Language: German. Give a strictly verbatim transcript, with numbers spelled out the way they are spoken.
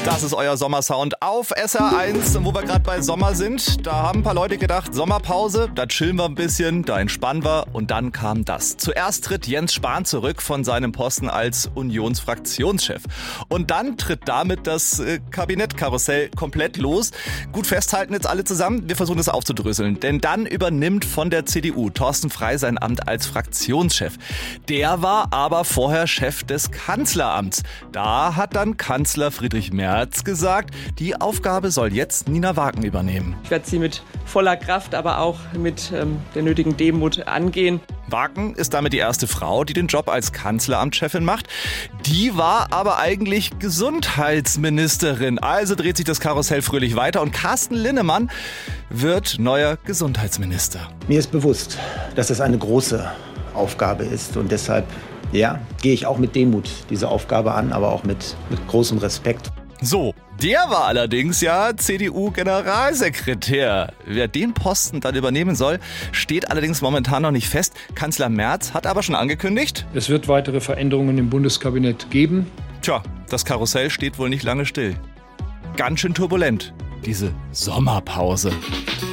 Das ist euer Sommersound auf S R eins, wo wir gerade bei Sommer sind. Da haben ein paar Leute gedacht, Sommerpause, da chillen wir ein bisschen, da entspannen wir. Und dann kam das. Zuerst tritt Jens Spahn zurück von seinem Posten als Unionsfraktionschef. Und dann tritt damit das äh, Kabinettkarussell komplett los. Gut festhalten jetzt alle zusammen, wir versuchen das aufzudröseln. Denn dann übernimmt von der C D U Thorsten Frey sein Amt als Fraktionschef. Der war aber vorher Chef des Kanzleramts. Da hat dann Kanzler Friedrich Merz gesagt, die Aufgabe soll jetzt Nina Wagen übernehmen. Ich werde sie mit voller Kraft, aber auch mit ähm, der nötigen Demut angehen. Wagen ist damit die erste Frau, die den Job als Kanzleramtschefin macht. Die war aber eigentlich Gesundheitsministerin. Also dreht sich das Karussell fröhlich weiter und Carsten Linnemann wird neuer Gesundheitsminister. Mir ist bewusst, dass es eine große Aufgabe ist und deshalb ja, gehe ich auch mit Demut diese Aufgabe an, aber auch mit, mit großem Respekt. So, der war allerdings ja C D U-Generalsekretär. Wer den Posten dann übernehmen soll, steht allerdings momentan noch nicht fest. Kanzler Merz hat aber schon angekündigt: Es wird weitere Veränderungen im Bundeskabinett geben. Tja, das Karussell steht wohl nicht lange still. Ganz schön turbulent, diese Sommerpause.